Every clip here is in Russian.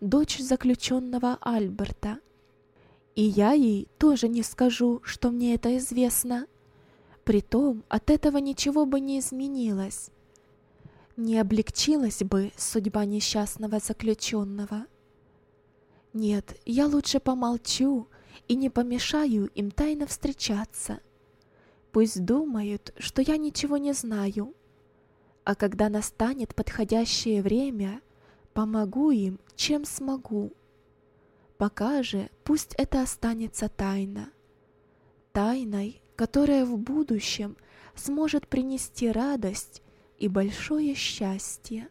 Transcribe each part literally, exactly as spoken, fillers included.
дочь заключенного Альберта. И я ей тоже не скажу, что мне это известно. Притом от этого ничего бы не изменилось. Не облегчилась бы судьба несчастного заключенного. Нет, я лучше помолчу и не помешаю им тайно встречаться. Пусть думают, что я ничего не знаю. А когда настанет подходящее время, помогу им, чем смогу. Пока же пусть это останется тайна. Тайной, которая в будущем сможет принести радость и большое счастье.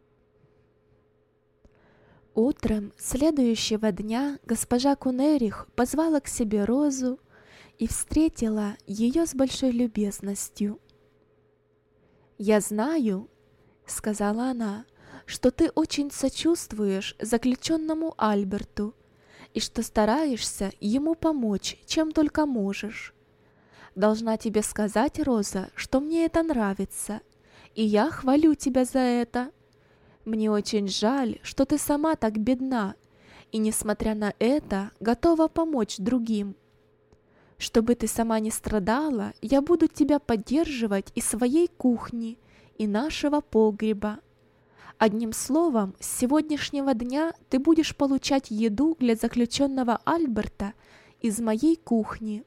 Утром следующего дня госпожа Кунерих позвала к себе Розу и встретила ее с большой любезностью. «Я знаю, — сказала она, — что ты очень сочувствуешь заключенному Альберту и что стараешься ему помочь, чем только можешь. Должна тебе сказать, Роза, что мне это нравится, и я хвалю тебя за это. Мне очень жаль, что ты сама так бедна, и, несмотря на это, готова помочь другим. Чтобы ты сама не страдала, я буду тебя поддерживать из своей кухни и нашего погреба. Одним словом, с сегодняшнего дня ты будешь получать еду для заключенного Альберта из моей кухни».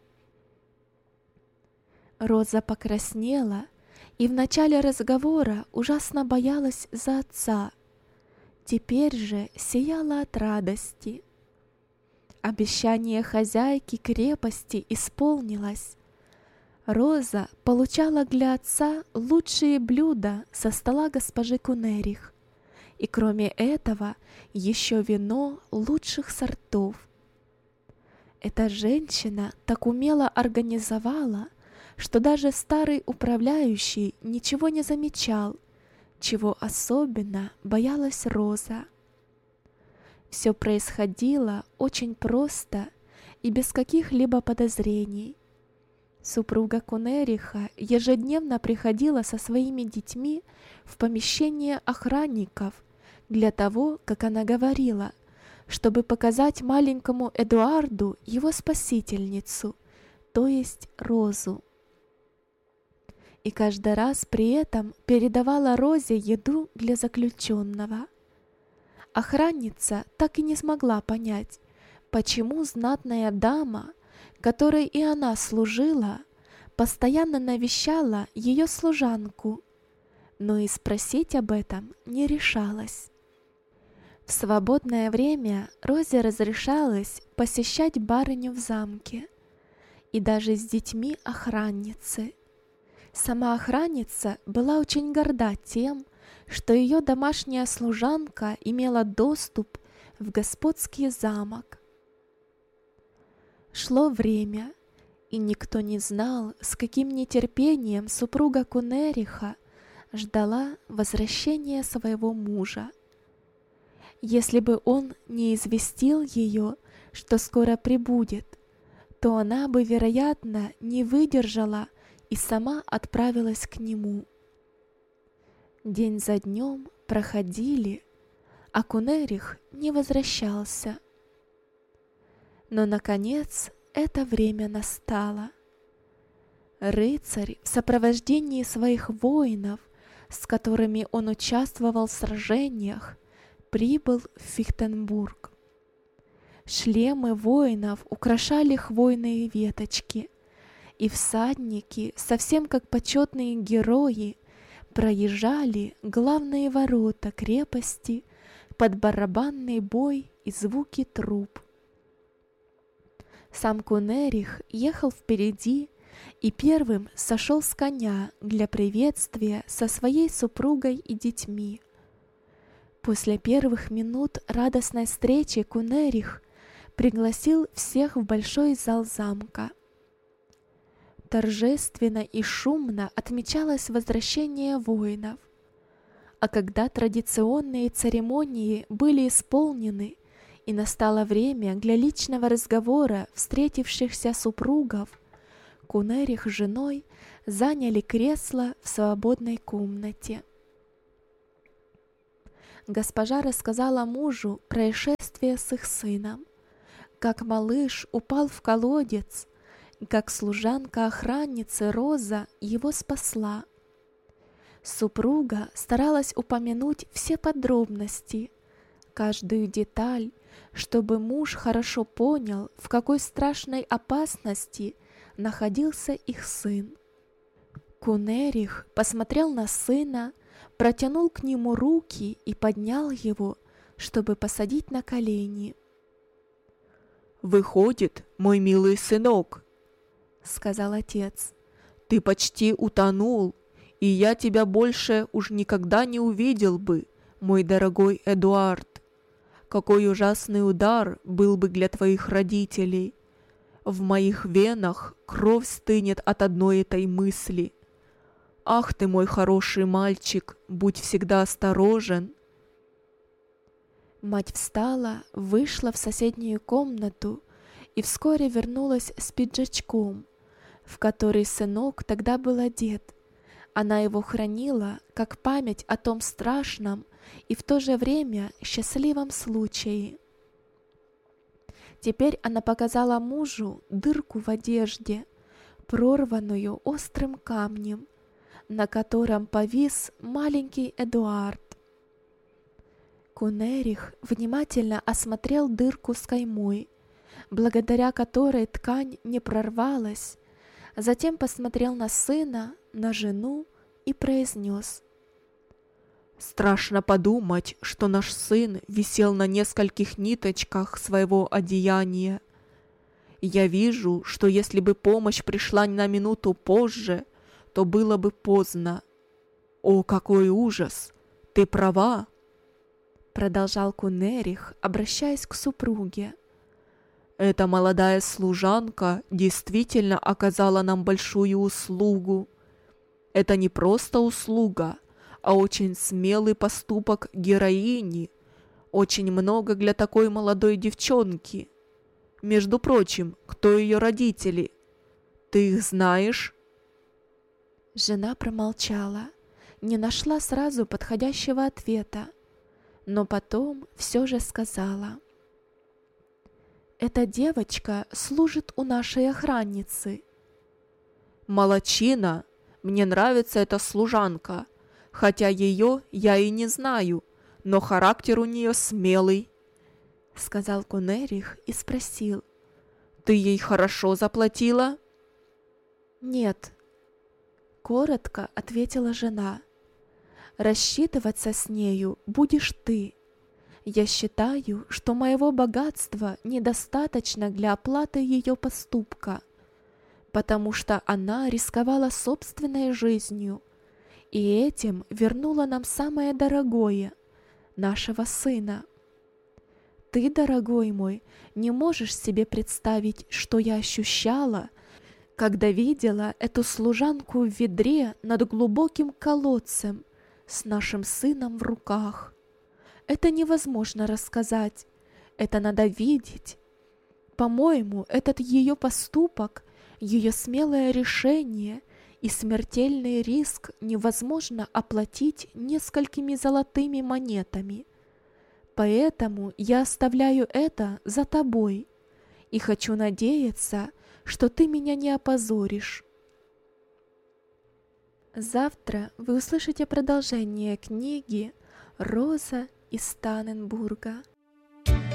Роза покраснела и в начале разговора ужасно боялась за отца. Теперь же сияла от радости. Обещание хозяйки крепости исполнилось. Роза получала для отца лучшие блюда со стола госпожи Кунерих, и кроме этого еще вино лучших сортов. Эта женщина так умело организовала, что даже старый управляющий ничего не замечал, чего особенно боялась Роза. Все происходило очень просто и без каких-либо подозрений. Супруга Кунериха ежедневно приходила со своими детьми в помещение охранников для того, как она говорила, чтобы показать маленькому Эдуарду его спасительницу, то есть Розу. И каждый раз при этом передавала Розе еду для заключенного. Охранница так и не смогла понять, почему знатная дама, которой и она служила, постоянно навещала ее служанку, но и спросить об этом не решалась. В свободное время Розе разрешалось посещать барыню в замке, и даже с детьми охранницы. Сама охранница была очень горда тем, что ее домашняя служанка имела доступ в господский замок. Шло время, и никто не знал, с каким нетерпением супруга Кунериха ждала возвращения своего мужа. Если бы он не известил ее, что скоро прибудет, то она бы, вероятно, не выдержала и сама отправилась к нему. День за днем проходили, а Кунерих не возвращался. Но, наконец, это время настало. Рыцарь в сопровождении своих воинов, с которыми он участвовал в сражениях, прибыл в Фихтенбург. Шлемы воинов украшали хвойные веточки, и всадники, совсем как почетные герои, проезжали главные ворота крепости под барабанный бой и звуки труб. Сам Кунерих ехал впереди и первым сошел с коня для приветствия со своей супругой и детьми. После первых минут радостной встречи Кунерих пригласил всех в большой зал замка. Торжественно и шумно отмечалось возвращение воинов, а когда традиционные церемонии были исполнены и настало время для личного разговора встретившихся супругов, Кунерих с женой заняли кресло в свободной комнате. Госпожа рассказала мужу происшествие происшествие с их сыном, как малыш упал в колодец, как служанка-охранницы Роза его спасла. Супруга старалась упомянуть все подробности, каждую деталь, чтобы муж хорошо понял, в какой страшной опасности находился их сын. Кунерих посмотрел на сына, протянул к нему руки и поднял его, чтобы посадить на колени. «Выходит, мой милый сынок, — сказал отец, — ты почти утонул, и я тебя больше уж никогда не увидел бы, мой дорогой Эдуард. Какой ужасный удар был бы для твоих родителей. В моих венах кровь стынет от одной этой мысли. Ах ты, мой хороший мальчик, будь всегда осторожен». Мать встала, вышла в соседнюю комнату и вскоре вернулась с пиджачком, в который сынок тогда был одет. Она его хранила как память о том страшном и в то же время счастливом случае. Теперь она показала мужу дырку в одежде, прорванную острым камнем, на котором повис маленький Эдуард. Кунерих внимательно осмотрел дырку с каймой, благодаря которой ткань не прорвалась, затем посмотрел на сына, на жену и произнес: «Страшно подумать, что наш сын висел на нескольких ниточках своего одеяния. Я вижу, что если бы помощь пришла на минуту позже, то было бы поздно. О, какой ужас! Ты права!» Продолжал Кунерих, обращаясь к супруге. «Эта молодая служанка действительно оказала нам большую услугу. Это не просто услуга, а очень смелый поступок героини. Очень много для такой молодой девчонки. Между прочим, кто ее родители? Ты их знаешь?» Жена промолчала, не нашла сразу подходящего ответа, но потом все же сказала: «Эта девочка служит у нашей охранницы». «Молодчина! Мне нравится эта служанка, хотя ее я и не знаю, но характер у нее смелый», — сказал Кунерих и спросил: «Ты ей хорошо заплатила?» «Нет», — коротко ответила жена. «Рассчитываться с нею будешь ты. Я считаю, что моего богатства недостаточно для оплаты ее поступка, потому что она рисковала собственной жизнью и этим вернула нам самое дорогое — нашего сына. Ты, дорогой мой, не можешь себе представить, что я ощущала, когда видела эту служанку в ведре над глубоким колодцем с нашим сыном в руках. Это невозможно рассказать, это надо видеть. По-моему, этот ее поступок, ее смелое решение и смертельный риск невозможно оплатить несколькими золотыми монетами. Поэтому я оставляю это за тобой и хочу надеяться, что ты меня не опозоришь». Завтра вы услышите продолжение книги «Роза из Танненбурга».